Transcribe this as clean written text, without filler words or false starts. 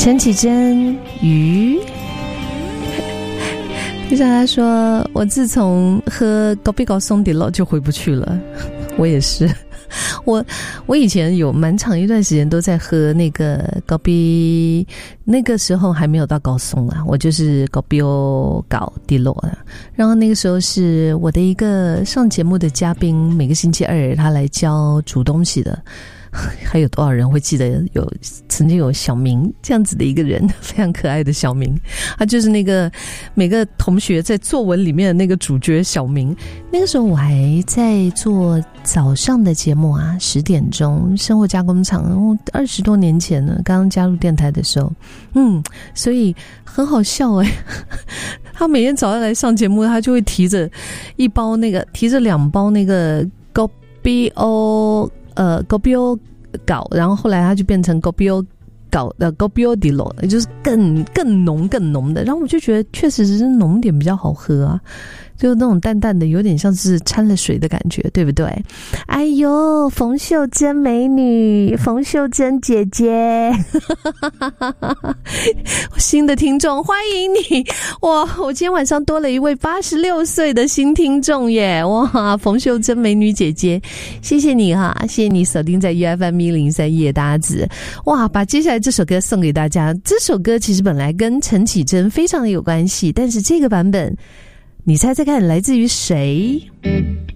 陈绮贞鱼，就像他说，我自从喝高比高松迪了就回不去了。我也是，我以前有蛮长一段时间都在喝那个高比，那个时候还没有到高松啊，我就是高比欧搞迪洛啊。然后那个时候是我的一个上节目的嘉宾，每个星期二他来教煮东西的。还有多少人会记得曾经有小明这样子的一个人，非常可爱的小明，他就是那个每个同学在作文里面的那个主角小明。那个时候我还在做早上的节目啊，10点钟生活加工厂，20多年前了，刚刚加入电台的时候，所以很好笑欸。他每天早上来上节目，他就会提着2包那个高比欧高比欧搞，然后后来它就变成高比欧搞高比欧迪罗，就是更浓的。然后我就觉得确实是浓点比较好喝啊，就那种淡淡的，有点像是掺了水的感觉，对不对？哎呦，冯秀珍美女，冯秀珍姐姐，新的听众欢迎你！哇，我今天晚上多了一位86岁的新听众耶！哇，冯秀珍美女姐姐，谢谢你哈，谢谢你锁定在 UFM103夜搭子。哇，把接下来这首歌送给大家。这首歌其实本来跟陈绮贞非常的有关系，但是这个版本，你猜猜看来自于谁？